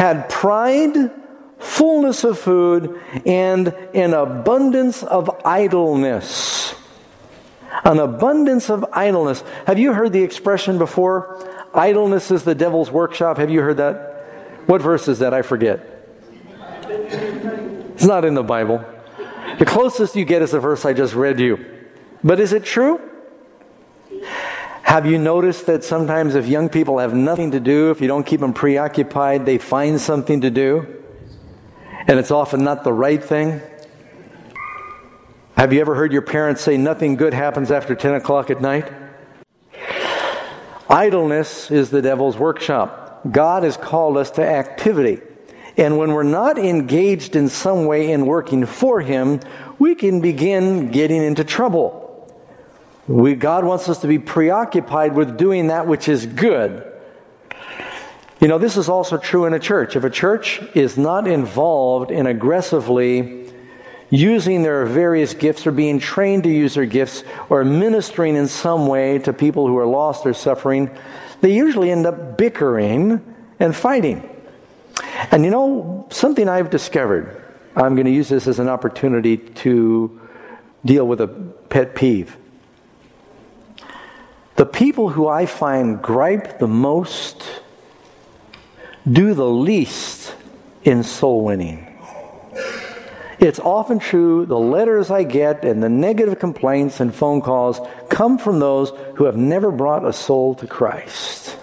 had pride, fullness of food, and an abundance of idleness. An abundance of idleness. Have you heard the expression before? Idleness is the devil's workshop. Have you heard that? What verse is that? I forget. It's not in the Bible. The closest you get is the verse I just read you. But is it true? Have you noticed that sometimes if young people have nothing to do, if you don't keep them preoccupied, they find something to do? And it's often not the right thing. Have you ever heard your parents say nothing good happens after 10 o'clock at night? Idleness is the devil's workshop. God has called us to activity. And when we're not engaged in some way in working for Him, we can begin getting into trouble. God wants us to be preoccupied with doing that which is good. You know, this is also true in a church. If a church is not involved in aggressively using their various gifts or being trained to use their gifts or ministering in some way to people who are lost or suffering, they usually end up bickering and fighting. And you know, something I've discovered, I'm going to use this as an opportunity to deal with a pet peeve. The people who I find gripe the most do the least in soul winning. It's often true, the letters I get and the negative complaints and phone calls come from those who have never brought a soul to Christ.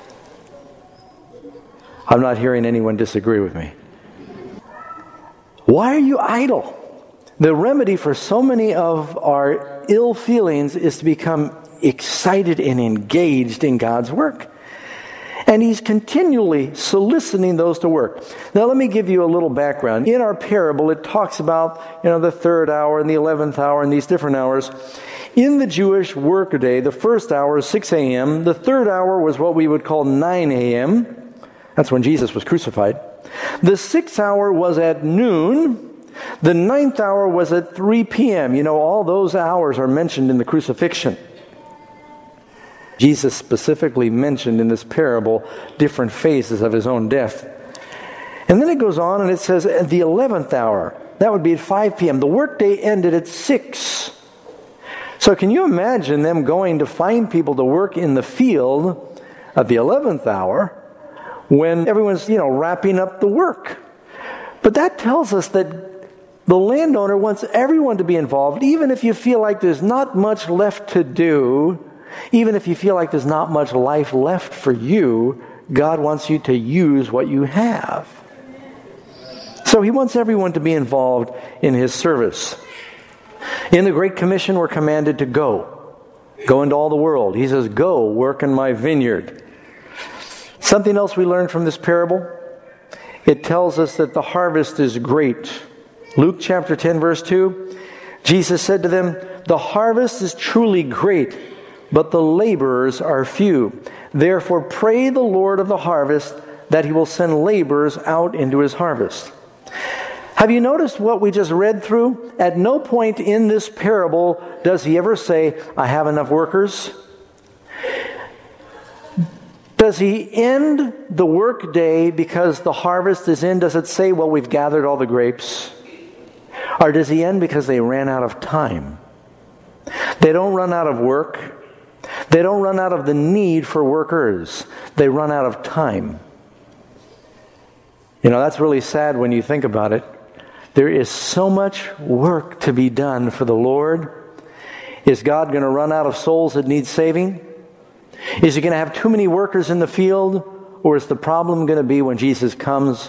I'm not hearing anyone disagree with me. Why are you idle? The remedy for so many of our ill feelings is to become excited and engaged in God's work. And He's continually soliciting those to work. Now let me give you a little background. In our parable, it talks about, the 3rd hour and the 11th hour and these different hours. In the Jewish workday, the first hour is 6 a.m. The 3rd hour was what we would call 9 a.m. That's when Jesus was crucified. The 6th hour was at noon. The 9th hour was at 3 p.m. All those hours are mentioned in the crucifixion. Jesus specifically mentioned in this parable different phases of His own death. And then it goes on and it says at the 11th hour, that would be at 5 p.m. The workday ended at 6. So can you imagine them going to find people to work in the field at the 11th hour when everyone's, wrapping up the work? But that tells us that the landowner wants everyone to be involved, even if you feel like there's not much left to do. Even if you feel like there's not much life left for you, God wants you to use what you have. So He wants everyone to be involved in His service. In the Great Commission, we're commanded to go. Go into all the world. He says, go, work in my vineyard. Something else we learned from this parable, it tells us that the harvest is great. Luke chapter 10, verse 2, Jesus said to them, the harvest is truly great, but the laborers are few. Therefore pray the Lord of the harvest that He will send laborers out into His harvest. Have you noticed what we just read through? At no point in this parable does He ever say, I have enough workers. Does He end the work day because the harvest is in? Does it say, well, we've gathered all the grapes? Or does He end because they ran out of time? They don't run out of work. They don't run out of the need for workers. They run out of time. That's really sad when you think about it. There is so much work to be done for the Lord. Is God going to run out of souls that need saving? Is He going to have too many workers in the field? Or is the problem going to be when Jesus comes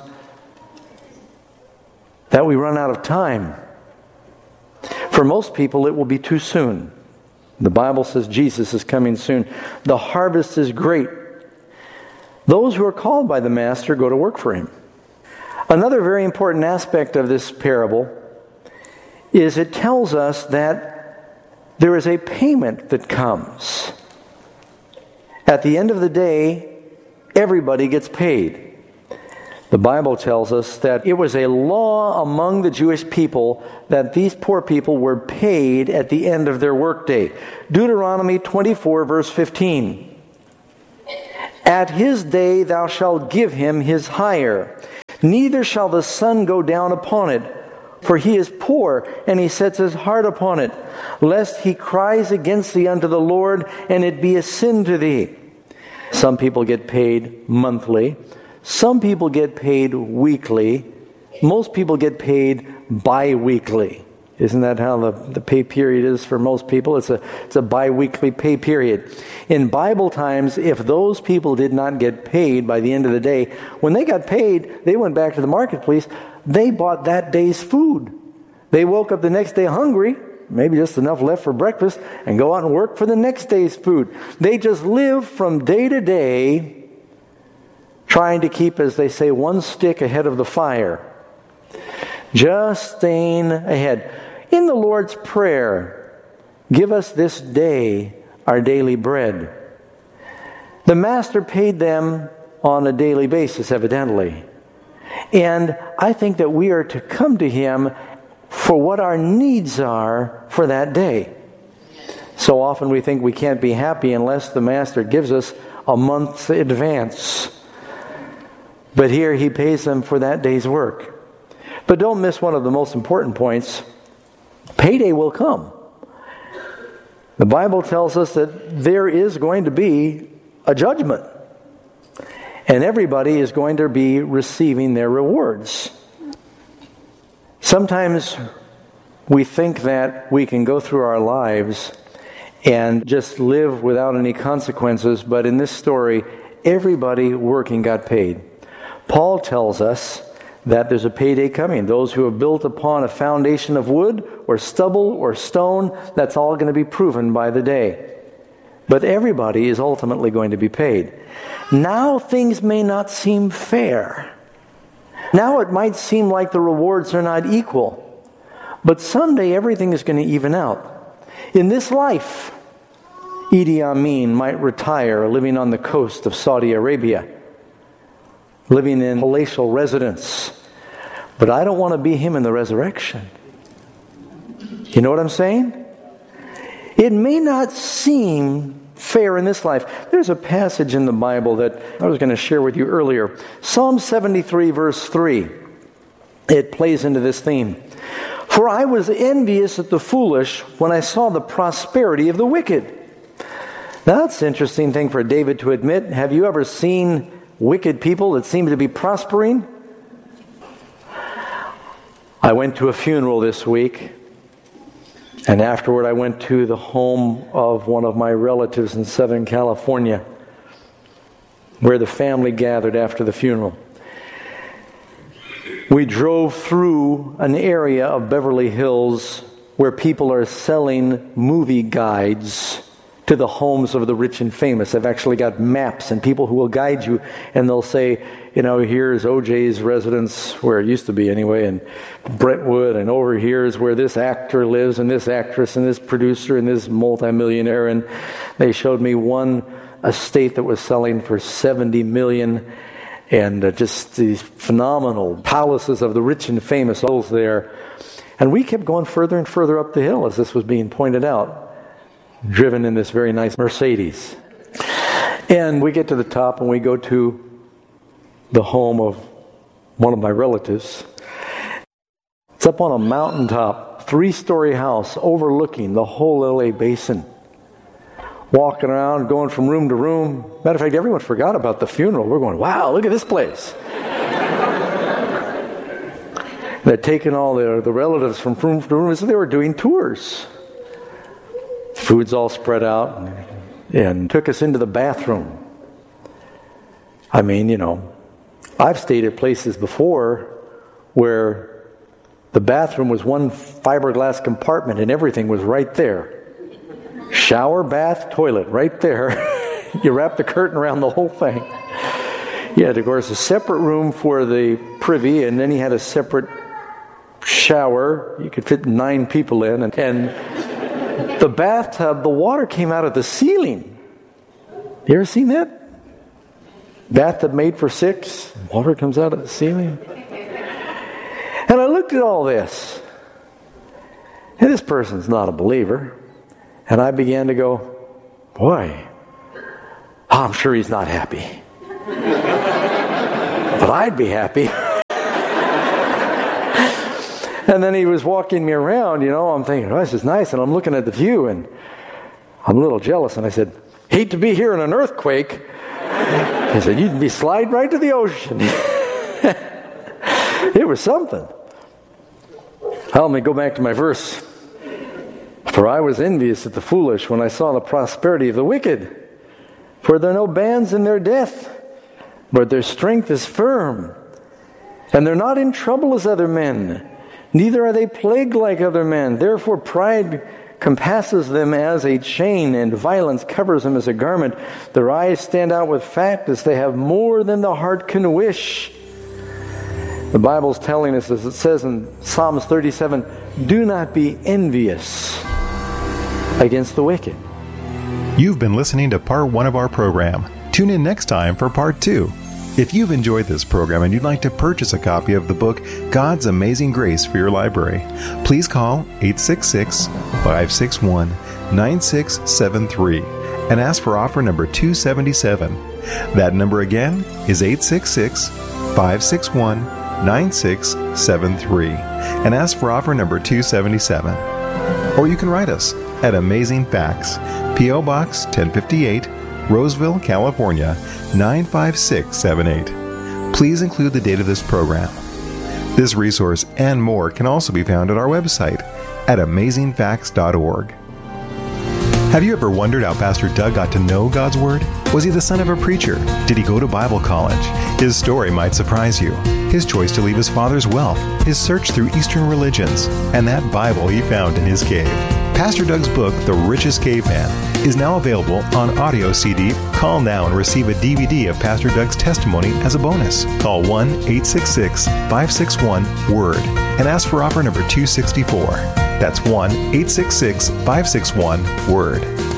that we run out of time? For most people, it will be too soon. The Bible says Jesus is coming soon. The harvest is great. Those who are called by the Master go to work for Him. Another very important aspect of this parable is it tells us that there is a payment that comes. At the end of the day, everybody gets paid. The Bible tells us that it was a law among the Jewish people that these poor people were paid at the end of their workday. Deuteronomy 24, verse 15. At his day thou shalt give him his hire. Neither shall the sun go down upon it, for he is poor, and he sets his heart upon it, lest he cries against thee unto the Lord, and it be a sin to thee. Some people get paid monthly. Some people get paid weekly. Most people get paid bi-weekly. Isn't that how the pay period is for most people? It's a bi-weekly pay period. In Bible times, if those people did not get paid by the end of the day, when they got paid, they went back to the marketplace. They bought that day's food. They woke up the next day hungry, maybe just enough left for breakfast, and go out and work for the next day's food. They just live from day to day, trying to keep, as they say, one stick ahead of the fire. Just staying ahead. In the Lord's Prayer, give us this day our daily bread. The Master paid them on a daily basis, evidently. And I think that we are to come to Him for what our needs are for that day. So often we think we can't be happy unless the Master gives us a month's advance. But here He pays them for that day's work. But don't miss one of the most important points. Payday will come. The Bible tells us that there is going to be a judgment. And everybody is going to be receiving their rewards. Sometimes we think that we can go through our lives and just live without any consequences, but in this story, everybody working got paid. Paul tells us that there's a payday coming. Those who have built upon a foundation of wood or stubble or stone, that's all going to be proven by the day. But everybody is ultimately going to be paid. Now things may not seem fair. Now it might seem like the rewards are not equal. But someday everything is going to even out. In this life, Idi Amin might retire living on the coast of Saudi Arabia, living in palatial residence. But I don't want to be him in the resurrection. You know what I'm saying? It may not seem fair in this life. There's a passage in the Bible that I was going to share with you earlier. Psalm 73 verse 3. It plays into this theme. For I was envious at the foolish when I saw the prosperity of the wicked. Now that's an interesting thing for David to admit. Have you ever seen wicked people that seem to be prospering? I went to a funeral this week, and afterward I went to the home of one of my relatives in Southern California, where the family gathered after the funeral. We drove through an area of Beverly Hills where people are selling movie guides to the homes of the rich and famous. They've actually got maps and people who will guide you, and they'll say, here's OJ's residence, where it used to be anyway, in Brentwood, and over here is where this actor lives, and this actress, and this producer, and this multimillionaire. And they showed me one estate that was selling for $70 million, and just these phenomenal palaces of the rich and famous all there. And we kept going further and further up the hill as this was being pointed out, driven in this very nice Mercedes. And we get to the top and we go to the home of one of my relatives. It's up on a mountaintop, 3-story house overlooking the whole LA basin. Walking around, going from room to room. Matter of fact, everyone forgot about the funeral. We're going, wow, look at this place. They're taking all the relatives from room to room. So they were doing tours. Food's all spread out, and took us into the bathroom. I mean, I've stayed at places before where the bathroom was one fiberglass compartment and everything was right there. Shower, bath, toilet, right there. You wrap the curtain around the whole thing. You had, of course, a separate room for the privy, and then you had a separate shower. You could fit 9 people in, and the bathtub, the water came out of the ceiling. You ever seen that? Bathtub made for 6, water comes out of the ceiling. And I looked at all this, and this person's not a believer. And I began to go, boy, I'm sure he's not happy. But I'd be happy. And then he was walking me around, I'm thinking, oh, this is nice. And I'm looking at the view, and I'm a little jealous. And I said, hate to be here in an earthquake. He said, you'd be sliding right to the ocean. It was something. Let me go back to my verse. For I was envious at the foolish when I saw the prosperity of the wicked. For there are no bands in their death, but their strength is firm. And they're not in trouble as other men, neither are they plagued like other men. Therefore pride compasses them as a chain, and violence covers them as a garment. Their eyes stand out with fatness. They have more than the heart can wish. The Bible's telling us, as it says in Psalms 37, do not be envious against the wicked. You've been listening to part 1 of our program. Tune in next time for part 2. If you've enjoyed this program and you'd like to purchase a copy of the book God's Amazing Grace for your library, please call 866-561-9673 and ask for offer number 277. That number again is 866-561-9673 and ask for offer number 277. Or you can write us at Amazing Facts, P.O. Box 1058, Roseville, California 95678. Please include the date of this program. This resource and more can also be found at our website at amazingfacts.org. Have you ever wondered how Pastor Doug got to know God's Word? Was he the son of a preacher? Did he go to Bible college? His story might surprise you. His choice to leave his father's wealth, his search through Eastern religions, and that Bible he found in his cave. Pastor Doug's book, The Richest Caveman, is now available on audio CD. Call now and receive a DVD of Pastor Doug's testimony as a bonus. Call 1-866-561-WORD and ask for offer number 264. That's 1-866-561-WORD.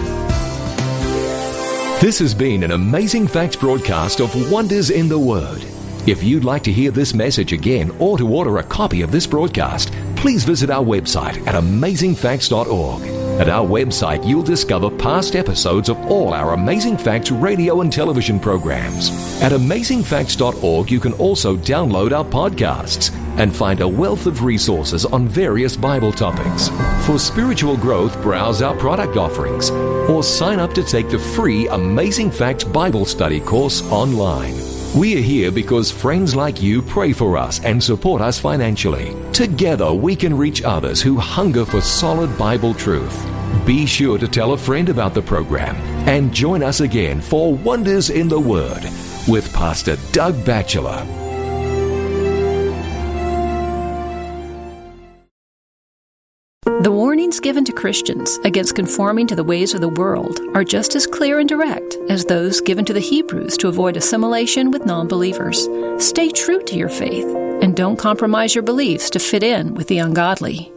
This has been an Amazing Facts broadcast of Wonders in the Word. If you'd like to hear this message again or to order a copy of this broadcast, please visit our website at amazingfacts.org. At our website, you'll discover past episodes of all our Amazing Facts radio and television programs. At amazingfacts.org, you can also download our podcasts and find a wealth of resources on various Bible topics. For spiritual growth, browse our product offerings or sign up to take the free Amazing Facts Bible Study course online. We are here because friends like you pray for us and support us financially. Together, we can reach others who hunger for solid Bible truth. Be sure to tell a friend about the program and join us again for Wonders in the Word with Pastor Doug Batchelor. The warnings given to Christians against conforming to the ways of the world are just as clear and direct as those given to the Hebrews to avoid assimilation with non-believers. Stay true to your faith and don't compromise your beliefs to fit in with the ungodly.